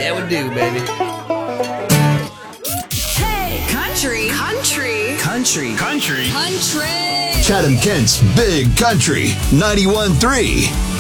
That would do, baby. Hey, country, country, Country. country. Chatham Kent's Big Country 91.3.